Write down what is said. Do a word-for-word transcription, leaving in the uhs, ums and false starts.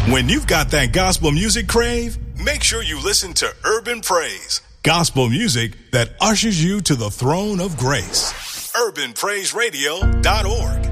When you've got that gospel music crave, make sure you listen to Urban Praise, gospel music that ushers you to the throne of grace. urban praise radio dot org